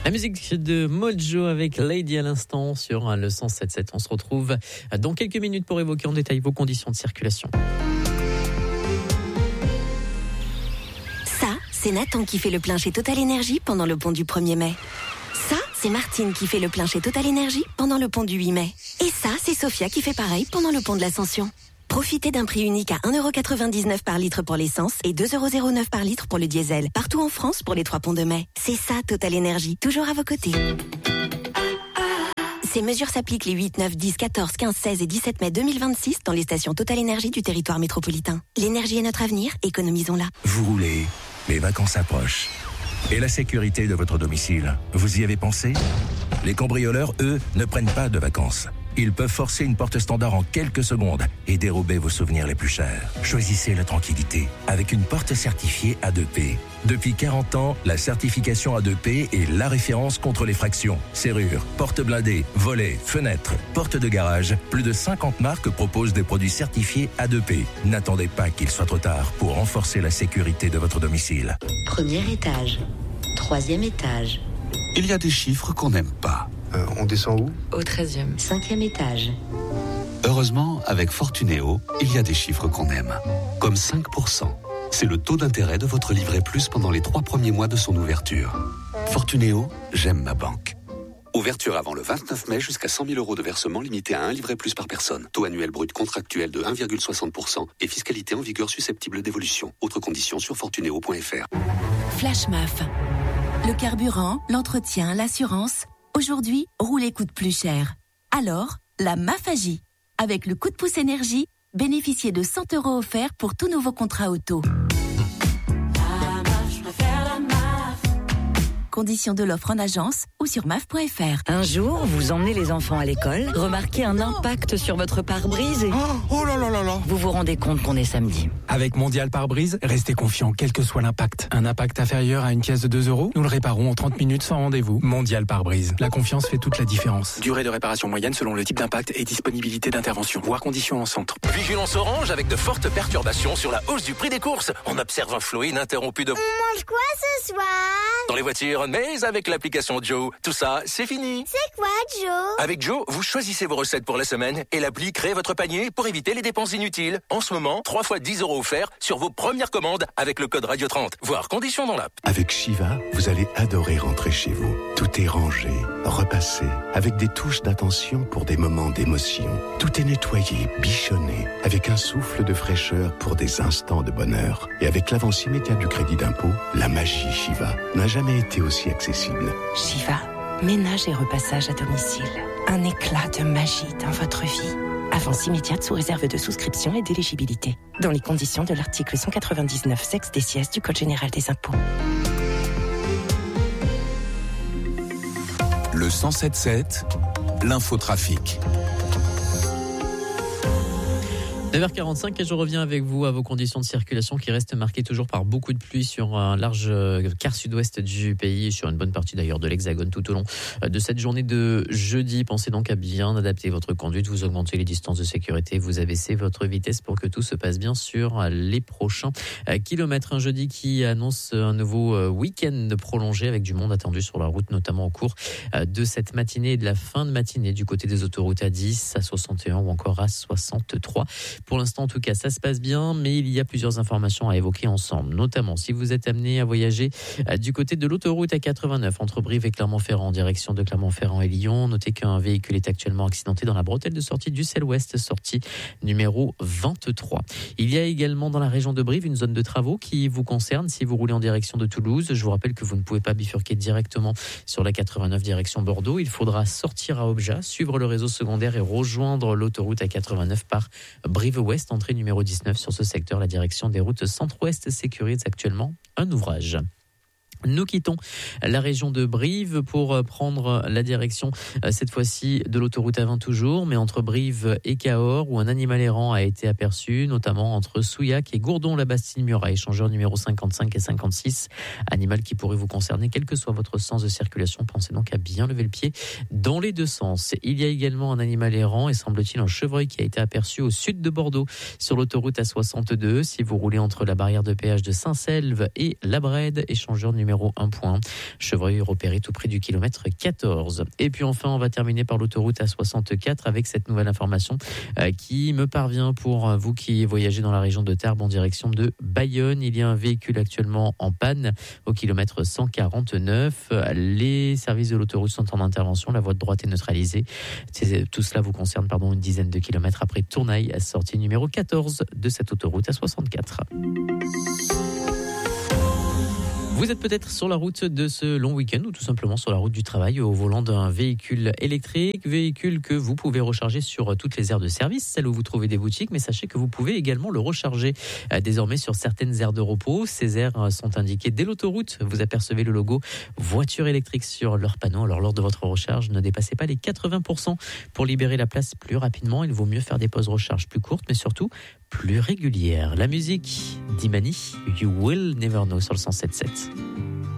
La musique de Mojo avec Lady à l'instant sur le 107.7. On se retrouve dans quelques minutes pour évoquer en détail vos conditions de circulation. Ça, c'est Nathan qui fait le plein chez Total Énergie pendant le pont du 1er mai. Ça, c'est Martine qui fait le plein chez Total Énergie pendant le pont du 8 mai. Et ça, c'est Sophia qui fait pareil pendant le pont de l'Ascension. Profitez d'un prix unique à 1,99€ par litre pour l'essence et 2,09€ par litre pour le diesel. Partout en France pour les 3 ponts de mai. C'est ça, Total Énergie, toujours à vos côtés. Ces mesures s'appliquent les 8, 9, 10, 14, 15, 16 et 17 mai 2026 dans les stations Total Énergie du territoire métropolitain. L'énergie est notre avenir, économisons-la. Vous roulez, les vacances approchent. Et la sécurité de votre domicile, vous y avez pensé ? Les cambrioleurs, eux, ne prennent pas de vacances. Ils peuvent forcer une porte standard en quelques secondes et dérober vos souvenirs les plus chers. Choisissez la tranquillité avec une porte certifiée A2P. Depuis 40 ans, la certification A2P est la référence contre les fractions. Serrures, portes blindées, volets, fenêtres, portes de garage. Plus de 50 marques proposent des produits certifiés A2P. N'attendez pas qu'il soit trop tard pour renforcer la sécurité de votre domicile. Premier étage, 3e étage. Il y a des chiffres qu'on n'aime pas. On descend où ? Au 13e, 5e étage. Heureusement, avec Fortunéo, il y a des chiffres qu'on aime. Comme 5%. C'est le taux d'intérêt de votre livret plus pendant les 3 premiers mois de son ouverture. Fortunéo, j'aime ma banque. Ouverture avant le 29 mai jusqu'à 100 000 € de versement limité à un livret plus par personne. Taux annuel brut contractuel de 1,60% et fiscalité en vigueur susceptible d'évolution. Autres conditions sur fortunéo.fr. Flash MAF. Le carburant, l'entretien, l'assurance. Aujourd'hui, rouler coûte plus cher. Alors, la MAF agit. Avec le coup de pouce énergie, bénéficiez de 100 € offerts pour tous nouveaux contrats auto. Conditions de l'offre en agence ou sur maf.fr. Un jour, vous emmenez les enfants à l'école, remarquez un impact sur votre pare-brise et... Oh là là là là. Vous vous rendez compte qu'on est samedi. Avec Mondial Pare-Brise, restez confiant quel que soit l'impact. Un impact inférieur à une pièce de 2 €, nous le réparons en 30 minutes sans rendez-vous. Mondial Pare-Brise. La confiance fait toute la différence. Durée de réparation moyenne selon le type d'impact et disponibilité d'intervention. Voir conditions en centre. Vigilance orange avec de fortes perturbations sur la hausse du prix des courses. On observe un flot ininterrompu de... On mange quoi ce soir ? Dans les voitures, mais avec l'application Joe, tout ça, c'est fini. C'est quoi, Joe ? Avec Joe, vous choisissez vos recettes pour la semaine et l'appli crée votre panier pour éviter les dépenses inutiles. En ce moment, 3 fois 10 € offerts sur vos premières commandes avec le code Radio 30. Voir conditions dans l'app. Avec Shiva, vous allez adorer rentrer chez vous. Tout est rangé, repassé, avec des touches d'attention pour des moments d'émotion. Tout est nettoyé, bichonné, avec un souffle de fraîcheur pour des instants de bonheur. Et avec l'avance immédiate du crédit d'impôt, la magie Shiva n'a jamais été aussi accessible. Shiva, ménage et repassage à domicile. Un éclat de magie dans votre vie. Avance immédiate sous réserve de souscription et d'éligibilité. Dans les conditions de l'article 199 sexe des sièges du Code général des impôts. Le 107.7, l'infotrafic. 9h45 et je reviens avec vous à vos conditions de circulation qui restent marquées toujours par beaucoup de pluie sur un large quart sud-ouest du pays et sur une bonne partie d'ailleurs de l'Hexagone tout au long de cette journée de jeudi. Pensez donc à bien adapter votre conduite, vous augmentez les distances de sécurité, vous abaissez votre vitesse pour que tout se passe bien sur les prochains kilomètres. Un jeudi qui annonce un nouveau week-end prolongé avec du monde attendu sur la route, notamment au cours de cette matinée et de la fin de matinée du côté des autoroutes A10, à 61 ou encore à 63. Pour l'instant, en tout cas, ça se passe bien, mais il y a plusieurs informations à évoquer ensemble. Notamment, si vous êtes amené à voyager du côté de l'autoroute A89 entre Brive et Clermont-Ferrand, en direction de Clermont-Ferrand et Lyon, notez qu'un véhicule est actuellement accidenté dans la bretelle de sortie du Celle-Ouest, sortie numéro 23. Il y a également dans la région de Brive une zone de travaux qui vous concerne si vous roulez en direction de Toulouse. Je vous rappelle que vous ne pouvez pas bifurquer directement sur la 89 direction Bordeaux. Il faudra sortir à Objat, suivre le réseau secondaire et rejoindre l'autoroute A89 par Brive-Ouest, entrée numéro 19 sur ce secteur. La direction des routes Centre-Ouest sécurise actuellement un ouvrage. Nous quittons la région de Brive pour prendre la direction, cette fois-ci, de l'autoroute A20 toujours, mais entre Brive et Cahors, où un animal errant a été aperçu, notamment entre Souillac et Gourdon-la-Bastille-Murat, échangeur numéro 55 et 56. Animal qui pourrait vous concerner, quel que soit votre sens de circulation. Pensez donc à bien lever le pied dans les deux sens. Il y a également un animal errant et semble-t-il un chevreuil qui a été aperçu au sud de Bordeaux, sur l'autoroute A62. Si vous roulez entre la barrière de péage de Saint-Selve et la Brède, échangeur numéro numéro 1.1. Chevreuil repéré tout près du kilomètre 14. Et puis enfin, on va terminer par l'autoroute A64 avec cette nouvelle information qui me parvient pour vous qui voyagez dans la région de Tarbes en direction de Bayonne. Il y a un véhicule actuellement en panne au kilomètre 149. Les services de l'autoroute sont en intervention. La voie de droite est neutralisée. Tout cela vous concerne une dizaine de kilomètres après Tournaille, sortie numéro 14 de cette autoroute A64. Vous êtes peut-être sur la route de ce long week-end ou tout simplement sur la route du travail au volant d'un véhicule électrique, véhicule que vous pouvez recharger sur toutes les aires de service, celles où vous trouvez des boutiques, mais sachez que vous pouvez également le recharger désormais sur certaines aires de repos. Ces aires sont indiquées dès l'autoroute. Vous apercevez le logo voiture électrique sur leur panneau. Alors lors de votre recharge, ne dépassez pas les 80%. Pour libérer la place plus rapidement, il vaut mieux faire des pauses recharge plus courtes, mais surtout plus régulières. La musique d'Imani, You Will Never Know sur le 107.7.